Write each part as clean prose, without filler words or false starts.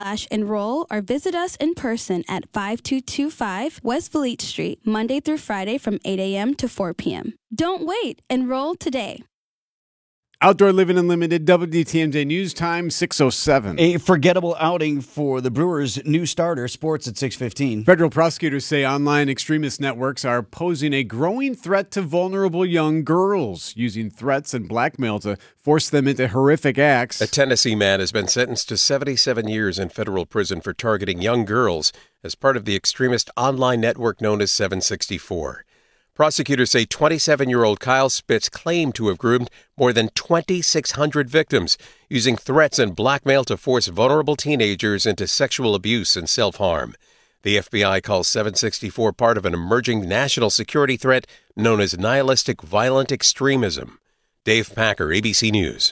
www.ccc.org/enroll or visit us in person at 5225 West Fleet Street, Monday through Friday from 8 a.m. to 4 p.m. Don't wait. Enroll today. Outdoor Living Unlimited, WTMJ News Time, 6:07. A forgettable outing for the Brewers' new starter, sports at 6:15. Federal prosecutors say online extremist networks are posing a growing threat to vulnerable young girls, using threats and blackmail to force them into horrific acts. A Tennessee man has been sentenced to 77 years in federal prison for targeting young girls as part of the extremist online network known as 764. Prosecutors say 27-year-old Kyle Spitz claimed to have groomed more than 2,600 victims, using threats and blackmail to force vulnerable teenagers into sexual abuse and self-harm. The FBI calls 764 part of an emerging national security threat known as nihilistic violent extremism. Dave Packer, ABC News.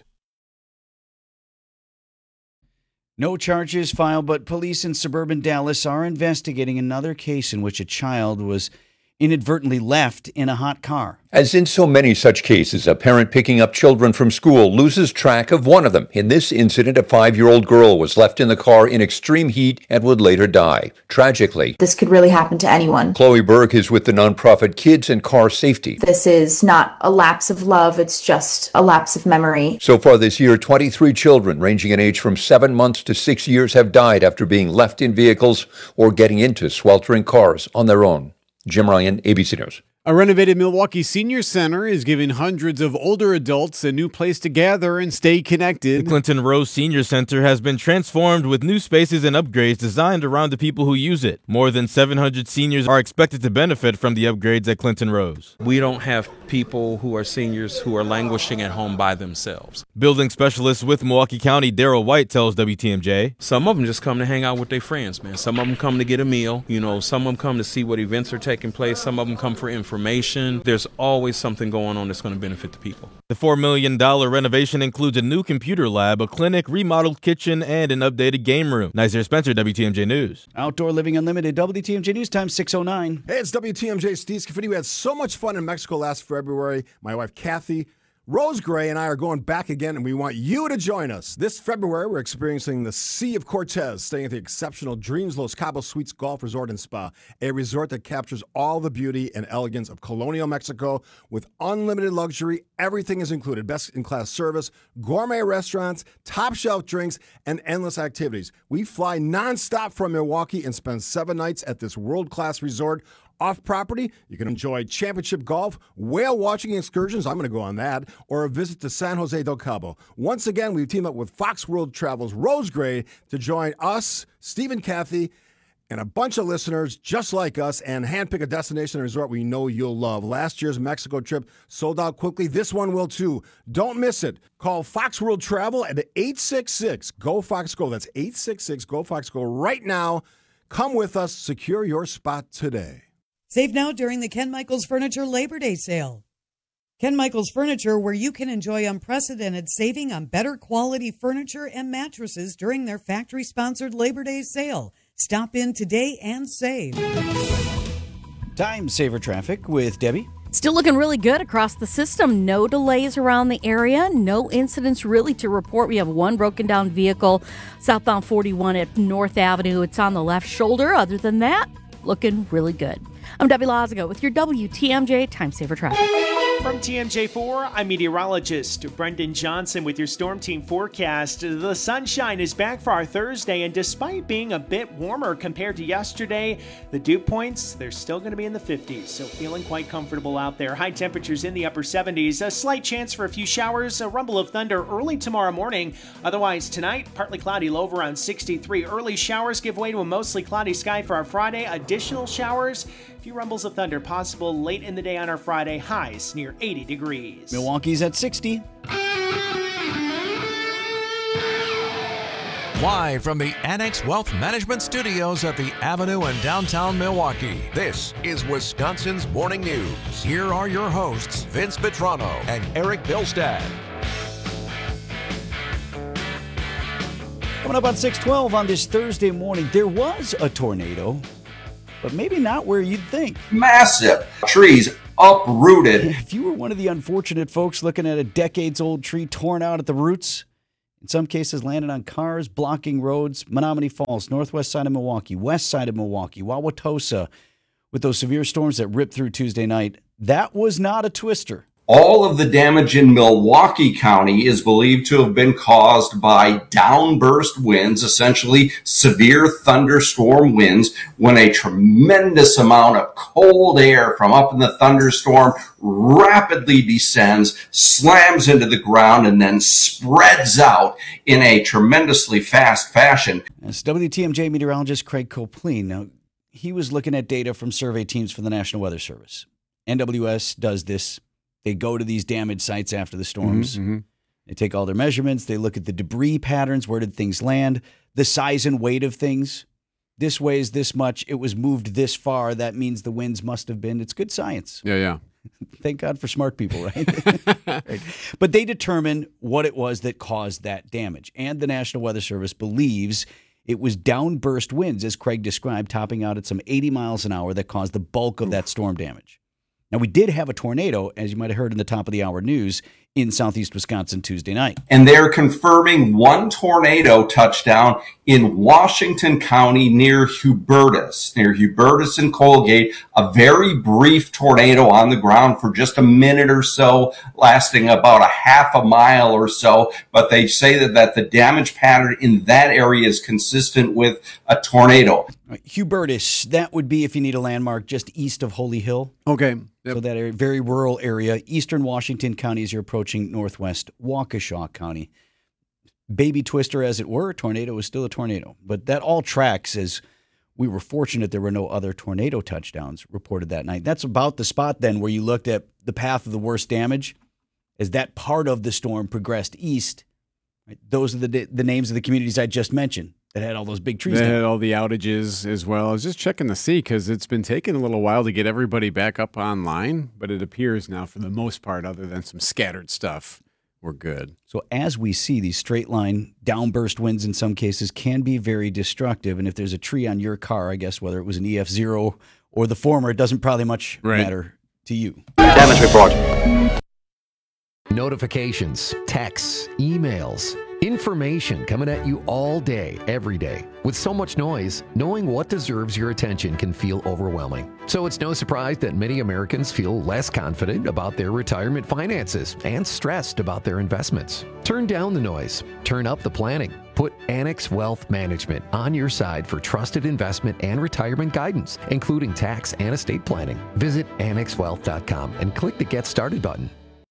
No charges filed, but police in suburban Dallas are investigating another case in which a child was inadvertently left in a hot car. As in so many such cases, a parent picking up children from school loses track of one of them. In this incident, a 5-year-old girl was left in the car in extreme heat and would later die. Tragically, this could really happen to anyone. Chloe Burke is with the nonprofit Kids and Car Safety. This is not a lapse of love, it's just a lapse of memory. So far this year, 23 children ranging in age from 7 months to 6 years have died after being left in vehicles or getting into sweltering cars on their own. Jim Ryan, ABC News. A renovated Milwaukee Senior Center is giving hundreds of older adults a new place to gather and stay connected. The Clinton Rose Senior Center has been transformed with new spaces and upgrades designed around the people who use it. More than 700 seniors are expected to benefit from the upgrades at Clinton Rose. We don't have people who are seniors who are languishing at home by themselves. Building specialist with Milwaukee County, Daryl White, tells WTMJ. Some of them just come to hang out with their friends, man. Some of them come to get a meal. Some of them come to see what events are taking place. Some of them come for information. There's always something going on that's going to benefit the people. The $4 million renovation includes a new computer lab, a clinic, remodeled kitchen, and an updated game room. Nizer Spencer, WTMJ News. Outdoor Living Unlimited, WTMJ News Time, 6:09. Hey, it's WTMJ Steve Scafidi. We had so much fun in Mexico last February. My wife, Kathy Rosegray, and I are going back again, and we want you to join us. This February, we're experiencing the Sea of Cortez, staying at the exceptional Dreams Los Cabos Suites Golf Resort and Spa, a resort that captures all the beauty and elegance of colonial Mexico with unlimited luxury. Everything is included. Best-in-class service, gourmet restaurants, top-shelf drinks, and endless activities. We fly nonstop from Milwaukee and spend 7 nights at this world-class resort. Off property, you can enjoy championship golf, whale watching excursions, I'm going to go on that, or a visit to San Jose del Cabo. Once again, we've teamed up with Fox World Travel's Rosegray to join us, Steve and Kathy, and a bunch of listeners just like us, and handpick a destination and resort we know you'll love. Last year's Mexico trip sold out quickly. This one will too. Don't miss it. Call Fox World Travel at 866-GO-FOX-GO. That's 866-GO-FOX-GO right now. Come with us. Secure your spot today. Save now during the Ken Michaels Furniture Labor Day sale. Ken Michaels Furniture, where you can enjoy unprecedented saving on better quality furniture and mattresses during their factory-sponsored Labor Day sale. Stop in today and save. Time saver traffic with Debbie. Still looking really good across the system. No delays around the area. No incidents really to report. We have one broken down vehicle southbound 41 at North Avenue. It's on the left shoulder. Other than that, looking really good. I'm Debbie Lazago with your WTMJ Time Saver Traffic. From TMJ4, I'm meteorologist Brendan Johnson with your Storm Team forecast. The sunshine is back for our Thursday, and despite being a bit warmer compared to yesterday, the dew points, they're still going to be in the 50s, so feeling quite comfortable out there. High temperatures in the upper 70s. A slight chance for a few showers, a rumble of thunder early tomorrow morning. Otherwise, tonight, partly cloudy, low of around 63. Early showers give way to a mostly cloudy sky for our Friday. Additional showers, a few rumbles of thunder possible late in the day on our Friday. Highs near 80 degrees. Milwaukee's at 60. Live from the Annex Wealth Management Studios at the Avenue in downtown Milwaukee, this is Wisconsin's Morning News. Here are your hosts, Vince Vitrano and Eric Bilstad. Coming up on 6:12 on this Thursday morning, there was a tornado, but maybe not where you'd think. Massive trees uprooted. If you were one of the unfortunate folks looking at a decades-old tree torn out at the roots, In some cases, landed on cars, blocking roads. Menominee Falls, northwest side of Milwaukee, west side of Milwaukee, Wauwatosa, with those severe storms that ripped through Tuesday night. That was not a twister. All of the damage in Milwaukee County is believed to have been caused by downburst winds, essentially severe thunderstorm winds, when a tremendous amount of cold air from up in the thunderstorm rapidly descends, slams into the ground, and then spreads out in a tremendously fast fashion. As WTMJ meteorologist Craig Copleen. Now, he was looking at data from survey teams for the National Weather Service. NWS does this. They go to these damaged sites after the storms. They take all their measurements. They look at the debris patterns. Where did things land? The size and weight of things. This weighs this much. It was moved this far. That means the winds must have been. It's good science. Yeah. Thank God for smart people, right? Right. But they determine what it was that caused that damage. And the National Weather Service believes it was downburst winds, as Craig described, topping out at some 80 miles an hour that caused the bulk of that storm damage. Now, we did have a tornado, as you might have heard in the top of the hour news, in southeast Wisconsin Tuesday night. And they're confirming one tornado touchdown in Washington County near Hubertus and Colgate, a very brief tornado on the ground for just a minute or so, lasting about a half a mile or so. But they say that the damage pattern in that area is consistent with a tornado. Right. Hubertus, that would be, if you need a landmark, just east of Holy Hill. Okay. Yep. So that area, very rural area. Eastern Washington County as you're approaching northwest Waukesha County. Baby twister, as it were. Tornado is still a tornado. But that all tracks as we were fortunate there were no other tornado touchdowns reported that night. That's about the spot then where you looked at the path of the worst damage as that part of the storm progressed east. Right? Those are the names of the communities I just mentioned that had all those big trees. They down. had all the outages as well. I was just checking to see because it's been taking a little while to get everybody back up online, but it appears now for the most part, other than some scattered stuff, we're good. So as we see, these straight line downburst winds in some cases can be very destructive. And if there's a tree on your car, I guess whether it was an EF0 or the former, it doesn't probably much matter to you. Damage report. Notifications, texts, emails, information coming at you all day, every day. With so much noise, knowing what deserves your attention can feel overwhelming. So it's no surprise that many Americans feel less confident about their retirement finances and stressed about their investments. Turn down the noise. Turn up the planning. Put Annex Wealth Management on your side for trusted investment and retirement guidance, including tax and estate planning. Visit annexwealth.com and click the Get Started button.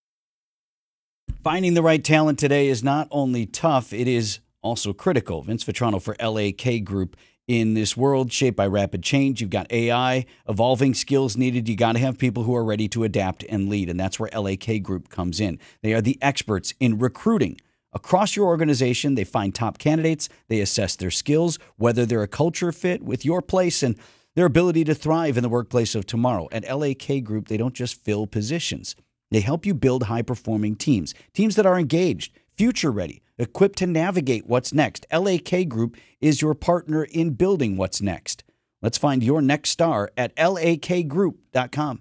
Finding the right talent today is not only tough, it is also critical. Vince Vitrano for LAK Group. In this world shaped by rapid change, you've got AI, evolving skills needed. You got to have people who are ready to adapt and lead, and that's where LAK Group comes in. They are the experts in recruiting. Across your organization, they find top candidates, they assess their skills, whether they're a culture fit with your place and their ability to thrive in the workplace of tomorrow. At LAK Group, they don't just fill positions. They help you build high-performing teams that are engaged, future-ready, equipped to navigate what's next. LAK Group is your partner in building what's next. Let's find your next star at lakgroup.com.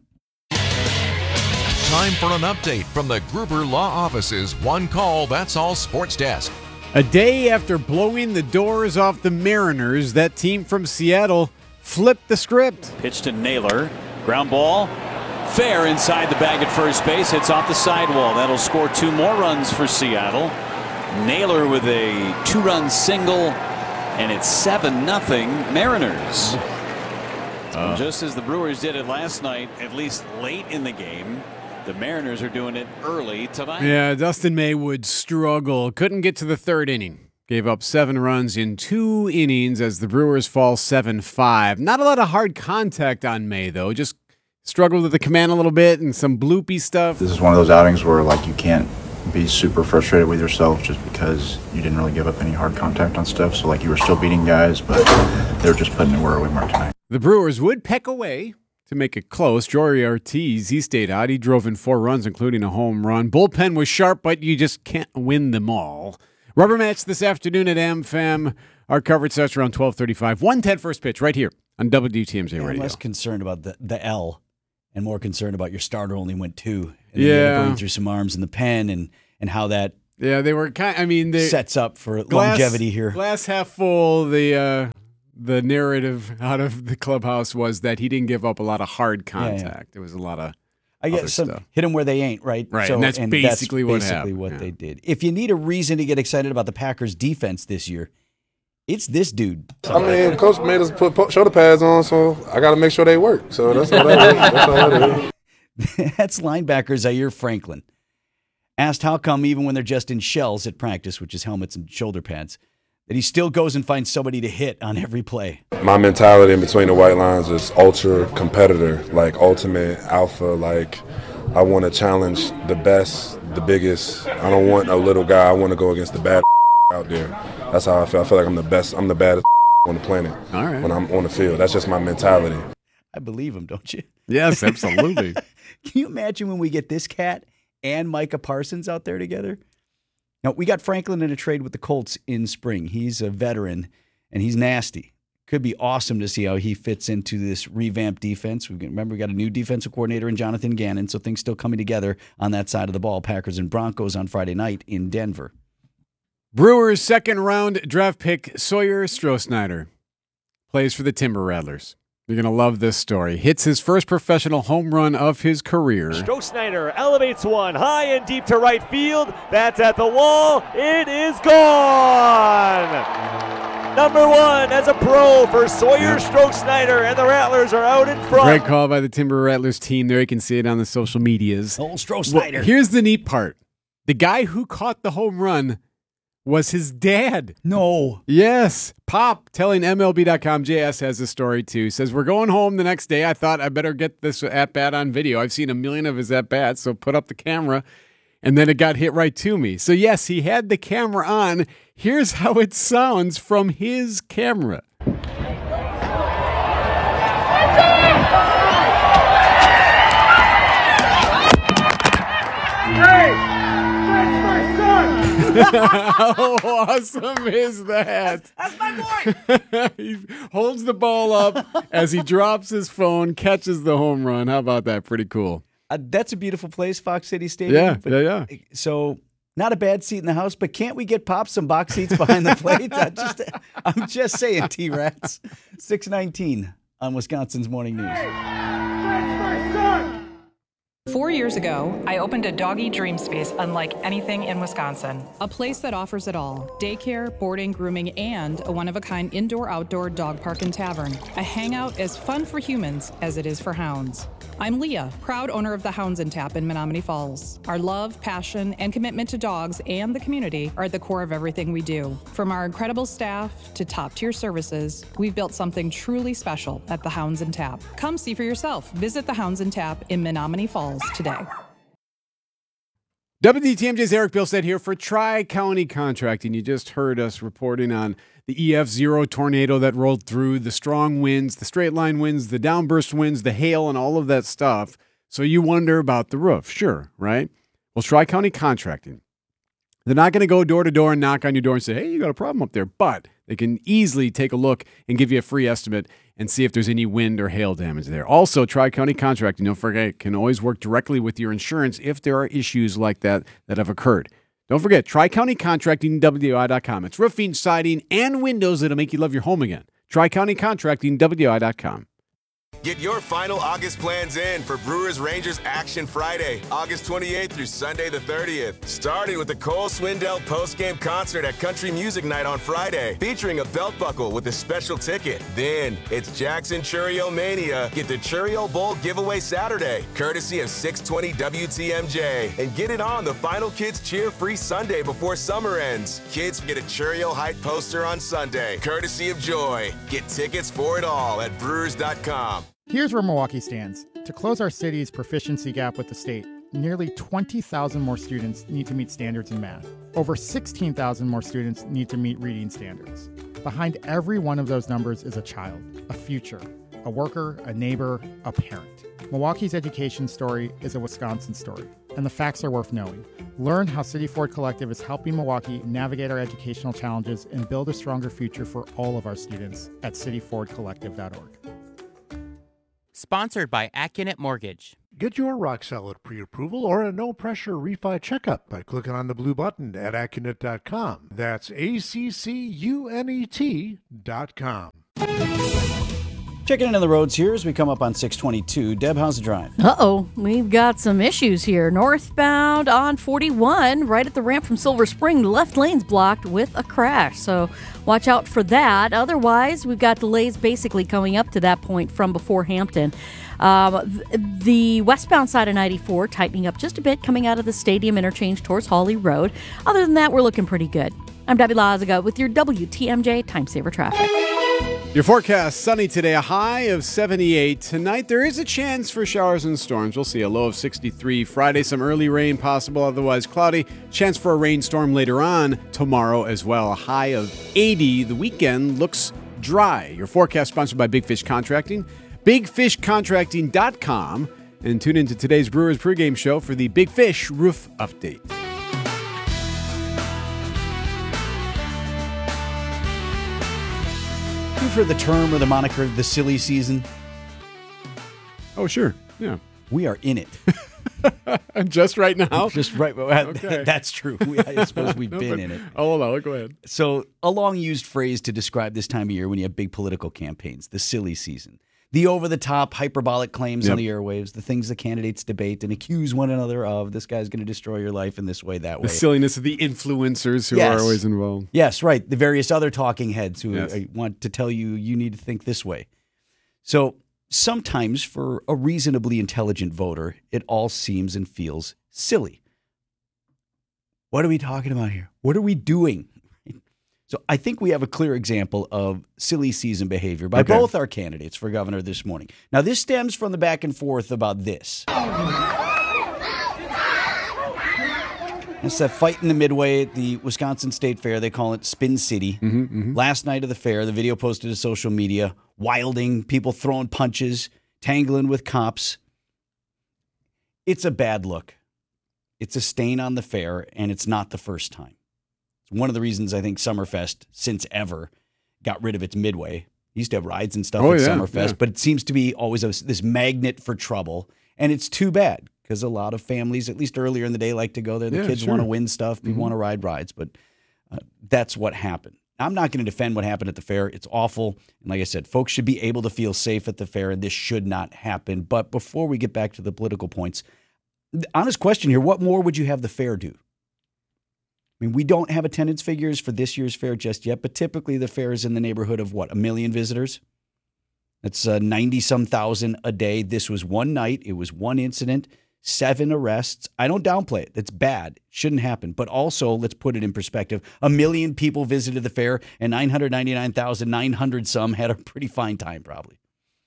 Time for an update from the Gruber Law Office's One Call, That's All Sports Desk. A day after blowing the doors off the Mariners, that team from Seattle flipped the script. Pitch to Naylor. Ground ball. Fair inside the bag at first base. Hits off the sidewall. That'll score 2 more runs for Seattle. Naylor with a 2-run single, and it's 7-0 Mariners. And just as the Brewers did it last night, at least late in the game, the Mariners are doing it early tonight. Yeah, Dustin May would struggle. Couldn't get to the 3rd inning. Gave up 7 runs in 2 innings as the Brewers fall 7-5. Not a lot of hard contact on May, though. Just struggled with the command a little bit and some bloopy stuff. This is one of those outings where you can't be super frustrated with yourself just because you didn't really give up any hard contact on stuff. So you were still beating guys, but they were just putting it where we weren't tonight. The Brewers would peck away to make it close. Jory Ortiz, he stayed out. He drove in 4 runs, including a home run. Bullpen was sharp, but you just can't win them all. Rubber match this afternoon at AmFam. Our coverage starts around 12:35. 1:10 first pitch right here on WTMJ Radio. I'm less concerned about the L and more concerned about your starter only went 2. And yeah. Burning through some arms in the pen and how that Yeah, they were kind. I mean, they sets up for longevity here. Glass half full. The narrative out of the clubhouse was that he didn't give up a lot of hard contact. There was a lot of. I guess some stuff. hit them where they ain't, right? Right, and that's basically what happened. What they did. If you need a reason to get excited about the Packers' defense this year, it's this dude. I mean, Coach made us put shoulder pads on, so I got to make sure they work. So that's all that is. That's linebacker Zaire Franklin. Asked how come even when they're just in shells at practice, which is helmets and shoulder pads, that he still goes and finds somebody to hit on every play. My mentality in between the white lines is ultra competitor, like ultimate alpha. Like I want to challenge the best, the biggest. I don't want a little guy. I want to go against the bad out there. That's how I feel. I feel like I'm the best. I'm the baddest on the planet. All right. When I'm on the field, that's just my mentality. I believe him, don't you? Yes, absolutely. Can you imagine when we get this cat and Micah Parsons out there together? Now, we got Franklin in a trade with the Colts in spring. He's a veteran, and he's nasty. Could be awesome to see how he fits into this revamped defense. Remember, we got a new defensive coordinator in Jonathan Gannon, so things still coming together on that side of the ball. Packers and Broncos on Friday night in Denver. Brewers' second-round draft pick Sawyer Strohsnyder plays for the Timber Rattlers. You're going to love this story. Hits his first professional home run of his career. Strohsnyder elevates one high and deep to right field. That's at the wall. It is gone. Number one as a pro for Sawyer Strohsnyder, and the Rattlers are out in front. Great call by the Timber Rattlers team there. You can see it on the social medias. Old Strohsnyder. Well, here's the neat part. The guy who caught the home run was his dad. No. Yes. Pop telling MLB.com, JS has a story too. Says, we're going home the next day. I thought I better get this at-bat on video. I've seen a million of his at-bats, so put up the camera. And then it got hit right to me. So yes, he had the camera on. Here's how it sounds from his camera. How awesome is that? That's my boy. He holds the ball up as he drops his phone, catches the home run. How about that? Pretty cool. That's a beautiful place, Fox City Stadium. Yeah. So not a bad seat in the house, but can't we get Pop some box seats behind the plate? I'm just saying, T-Rats. 6:19 on Wisconsin's Morning News. That's my son. 4 years ago, I opened a doggy dream space unlike anything in Wisconsin. A place that offers it all: daycare, boarding, grooming, and a one-of-a-kind indoor-outdoor dog park and tavern. A hangout as fun for humans as it is for hounds. I'm Leah, proud owner of the Hounds and Tap in Menominee Falls. Our love, passion, and commitment to dogs and the community are at the core of everything we do. From our incredible staff to top-tier services, we've built something truly special at the Hounds and Tap. Come see for yourself. Visit the Hounds and Tap in Menominee Falls today. WDTMJ's Eric Bilstead here for Tri-County Contracting. You just heard us reporting on the EF0 tornado that rolled through, the strong winds, the straight line winds, the downburst winds, the hail, and all of that stuff. So you wonder about the roof. Sure, right? Well, Tri-County Contracting, they're not going to go door to door and knock on your door and say, hey, you got a problem up there. But they can easily take a look and give you a free estimate and see if there's any wind or hail damage there. Also, Tri-County Contracting, don't forget, can always work directly with your insurance if there are issues like that have occurred. Don't forget, Tri-County Contracting, WI.com. It's roofing, siding, and windows that'll make you love your home again. Tri-County Contracting, WI.com. Get your final August plans in for Brewers Rangers Action Friday, August 28th through Sunday the 30th. Starting with the Cole Swindell postgame concert at Country Music Night on Friday, featuring a belt buckle with a special ticket. Then it's Jackson Churio Mania. Get the Churio Bowl giveaway Saturday, courtesy of 620 WTMJ. And get it on the Final Kids Cheer Free Sunday before summer ends. Kids get a Churio Height poster on Sunday, courtesy of Joy. Get tickets for it all at Brewers.com. Here's where Milwaukee stands. To close our city's proficiency gap with the state, nearly 20,000 more students need to meet standards in math. Over 16,000 more students need to meet reading standards. Behind every one of those numbers is a child, a future, a worker, a neighbor, a parent. Milwaukee's education story is a Wisconsin story, and the facts are worth knowing. Learn how City Ford Collective is helping Milwaukee navigate our educational challenges and build a stronger future for all of our students at cityfordcollective.org. Sponsored by Accunet Mortgage. Get your rock-solid pre-approval or a no-pressure refi checkup by clicking on the blue button at Accunet.com. That's ACCUNET.com. Checking in on the roads here as we come up on 622. Deb, how's the drive? Uh-oh, we've got some issues here. Northbound on 41, right at the ramp from Silver Spring, the left lane's blocked with a crash, so watch out for that. Otherwise, we've got delays basically coming up to that point from before Hampton. The westbound side of 94 tightening up just a bit coming out of the stadium interchange towards Hawley Road. Other than that, we're looking pretty good. I'm Debbie Lazaga with your WTMJ Time Saver Traffic. Your forecast, sunny today, a high of 78. Tonight, there is a chance for showers and storms. We'll see a low of 63. Friday, some early rain possible, otherwise cloudy. Chance for a rainstorm later on tomorrow as well. A high of 80. The weekend looks dry. Your forecast sponsored by Big Fish Contracting. BigFishContracting.com. And tune into today's Brewers pregame show for the Big Fish Roof Update. You've heard the term or the moniker, the silly season? Oh, sure. Yeah. We are in it. Just right now? Just right. Okay. That's true. I suppose we've been in it. Oh, no, go ahead. So, a long-used phrase to describe this time of year when you have big political campaigns, the silly season. The over-the-top, hyperbolic claims on the airwaves, the things the candidates debate and accuse one another of. This guy's going to destroy your life in this way, that way. The silliness of the influencers who are always involved. Yes, right. The various other talking heads who want to tell you need to think this way. So sometimes for a reasonably intelligent voter, it all seems and feels silly. What are we talking about here? What are we doing? So I think we have a clear example of silly season behavior by both our candidates for governor this morning. Now, this stems from the back and forth about this. It's that fight in the Midway at the Wisconsin State Fair. They call it Spin City. Last night of the fair, the video posted to social media, wilding, people throwing punches, tangling with cops. It's a bad look. It's a stain on the fair, and it's not the first time. It's one of the reasons I think Summerfest, since ever, got rid of its Midway. It used to have rides and stuff at Summerfest, but it seems to be always this magnet for trouble, and it's too bad because a lot of families, at least earlier in the day, like to go there. The kids want to win stuff. People want to ride rides, but that's what happened. I'm not going to defend what happened at the fair. It's awful, and like I said, folks should be able to feel safe at the fair, and this should not happen. But before we get back to the political points, the honest question here, what more would you have the fair do? I mean, we don't have attendance figures for this year's fair just yet, but typically the fair is in the neighborhood of, 1 million visitors? That's 90-some thousand a day. This was one night. It was one incident, 7 arrests. I don't downplay it. That's bad. Shouldn't happen. But also, let's put it in perspective. 1 million people visited the fair, and 999,900 some had a pretty fine time, probably.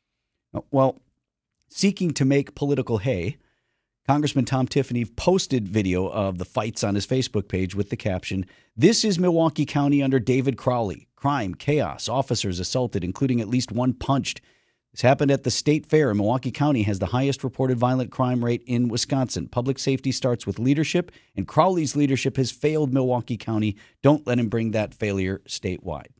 Well, seeking to make political hay, Congressman Tom Tiffany posted video of the fights on his Facebook page with the caption, "This is Milwaukee County under David Crowley. Crime, chaos, officers assaulted, including at least one punched. This happened at the State Fair, and Milwaukee County has the highest reported violent crime rate in Wisconsin. Public safety starts with leadership, and Crowley's leadership has failed Milwaukee County. Don't let him bring that failure statewide."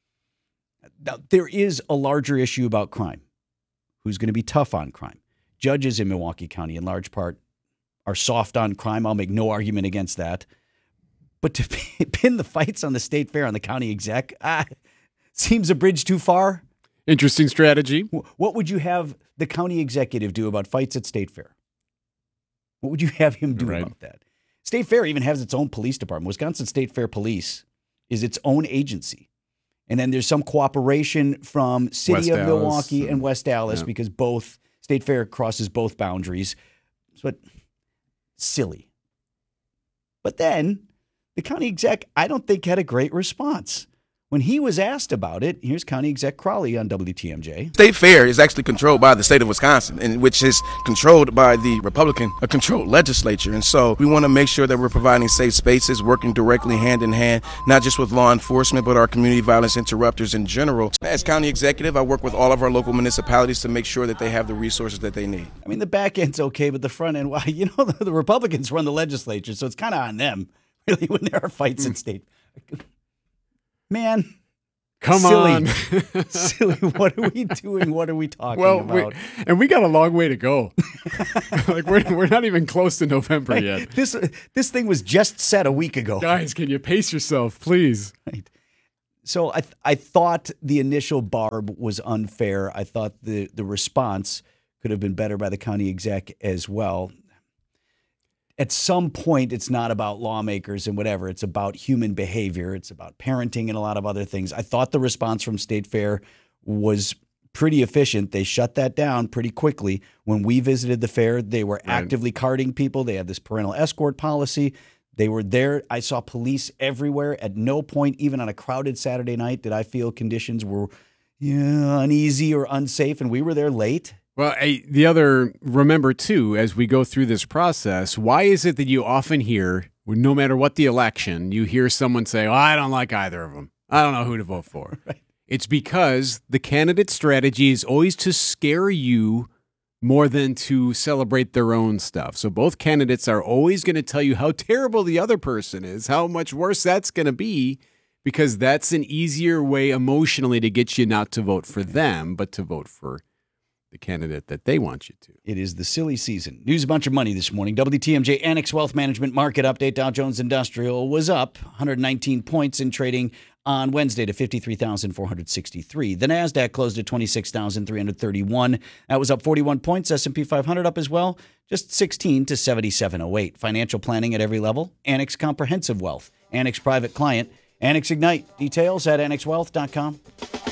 Now, there is a larger issue about crime. Who's going to be tough on crime? Judges in Milwaukee County, in large part, are soft on crime. I'll make no argument against that. But to pin the fights on the State Fair on the county exec seems a bridge too far. Interesting strategy. What would you have the county executive do about fights at State Fair? What would you have him do about that? State Fair even has its own police department. Wisconsin State Fair Police is its own agency. And then there's some cooperation from City of Milwaukee and West Allis because both State Fair crosses both boundaries. But silly. But then the county exec, I don't think, had a great response. When he was asked about it, here's County Exec Crowley on WTMJ. State Fair is actually controlled by the state of Wisconsin, and which is controlled by the Republican-controlled legislature. And so we want to make sure that we're providing safe spaces, working directly hand in hand, not just with law enforcement, but our community violence interrupters in general. As county executive, I work with all of our local municipalities to make sure that they have the resources that they need. I mean, the back end's okay, but the front end, well, you know, the Republicans run the legislature, so it's kind of on them, really, when there are fights in state. Man, Come Silly. on. Silly. What are we doing? What are we talking Well, about? we got a long way to go. Like we're not even close to November yet. This thing was just set a week ago. Guys, can you pace yourself, please? Right. So I thought the initial barb was unfair. I thought the response could have been better by the county exec as well. At some point, it's not about lawmakers and whatever. It's about human behavior. It's about parenting and a lot of other things. I thought the response from State Fair was pretty efficient. They shut that down pretty quickly. When we visited the fair, they were actively carding people. They had this parental escort policy. They were there. I saw police everywhere. At no point, even on a crowded Saturday night, did I feel conditions were uneasy or unsafe, and we were there late. Well, remember too, as we go through this process, why is it that you often hear, no matter what the election, you hear someone say, oh, I don't like either of them. I don't know who to vote for. Right. It's because the candidate strategy is always to scare you more than to celebrate their own stuff. So both candidates are always going to tell you how terrible the other person is, how much worse that's going to be, because that's an easier way emotionally to get you not to vote for them, but to vote for the candidate that they want you to. It is the silly season. News a bunch of money this morning. WTMJ Annex Wealth Management Market Update. Dow Jones Industrial was up 119 points in trading on Wednesday to 53,463. The NASDAQ closed at 26,331. That was up 41 points. S&P 500 up as well, just 16 to 7708. Financial planning at every level. Annex Comprehensive Wealth. Annex Private Client. Annex Ignite. Details at annexwealth.com.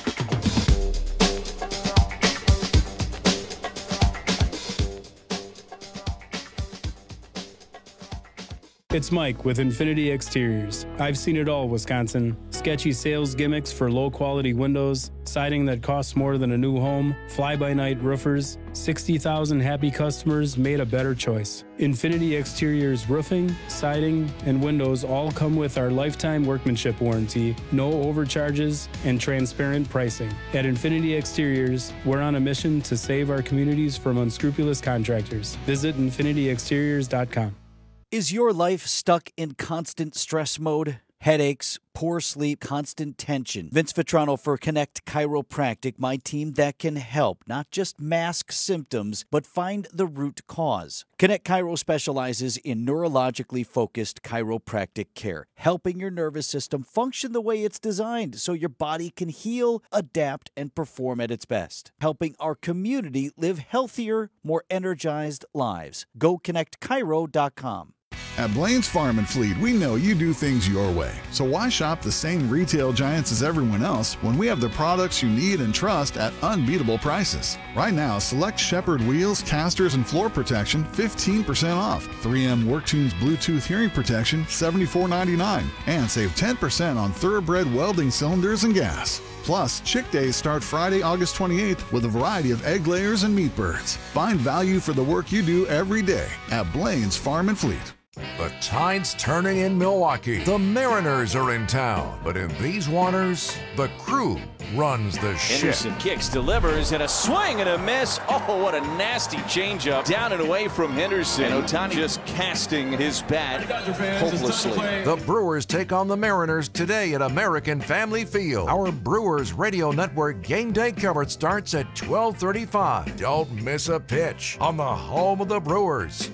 It's Mike with Infinity Exteriors. I've seen it all, Wisconsin. Sketchy sales gimmicks for low-quality windows, siding that costs more than a new home, fly-by-night roofers. 60,000 happy customers made a better choice. Infinity Exteriors roofing, siding, and windows all come with our lifetime workmanship warranty, no overcharges, and transparent pricing. At Infinity Exteriors, we're on a mission to save our communities from unscrupulous contractors. Visit infinityexteriors.com. Is your life stuck in constant stress mode? Headaches, poor sleep, constant tension. Vince Vitrano for Connect Chiropractic, my team that can help, not just mask symptoms, but find the root cause. Connect Chiro specializes in neurologically focused chiropractic care, helping your nervous system function the way it's designed so your body can heal, adapt, and perform at its best. Helping our community live healthier, more energized lives. Go ConnectChiro.com. At Blaine's Farm and Fleet, we know you do things your way. So why shop the same retail giants as everyone else when we have the products you need and trust at unbeatable prices? Right now, select Shepherd wheels, casters, and floor protection 15% off. 3M WorkTunes Bluetooth hearing protection $74.99. And save 10% on thoroughbred welding cylinders and gas. Plus, Chick Days start Friday, August 28th with a variety of egg layers and meat birds. Find value for the work you do every day at Blaine's Farm and Fleet. The tide's turning in Milwaukee. The Mariners are in town. But in these waters, the Crew runs the ship. Henderson kicks, delivers, and a swing and a miss. Oh, what a nasty changeup. Down and away from Henderson. And Ohtani just casting his bat hopelessly. The Brewers take on the Mariners today at American Family Field. Our Brewers Radio Network game day coverage starts at 12:35. Don't miss a pitch on the home of the Brewers,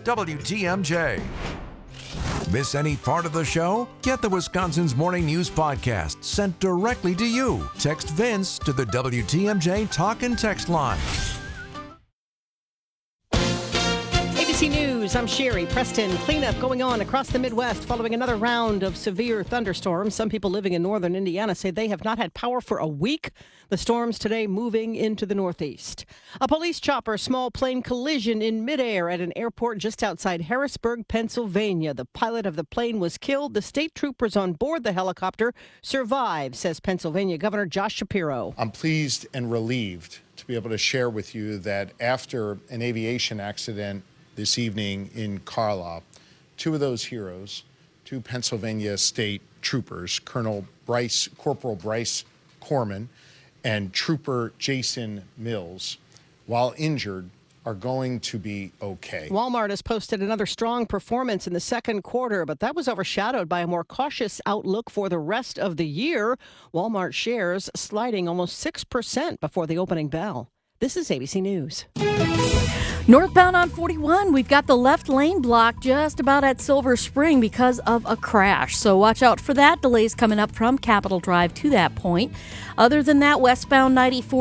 WTMJ. Miss any part of the show? Get the Wisconsin's Morning News podcast sent directly to you. Text Vince to the WTMJ Talk and Text line. ABC News, I'm Sherry. Preston, cleanup going on across the Midwest following another round of severe thunderstorms. Some people living in northern Indiana say they have not had power for a week. The storms today moving into the northeast. A police chopper small plane collision in midair at an airport just outside Harrisburg, Pennsylvania. The pilot of the plane was killed. The state troopers on board the helicopter survived, says Pennsylvania Governor Josh Shapiro. I'm pleased and relieved to be able to share with you that after an aviation accident this evening in Carlisle, two of those heroes, two Pennsylvania state troopers, Corporal Bryce Corman and Trooper Jason Mills, while injured, are going to be okay. Walmart has posted another strong performance in the second quarter, but that was overshadowed by a more cautious outlook for the rest of the year. Walmart shares sliding almost 6% before the opening bell. This is ABC News. Northbound on 41, we've got the left lane blocked just about at Silver Spring because of a crash. So watch out for that. Delays coming up from Capitol Drive to that point. Other than that, westbound 94.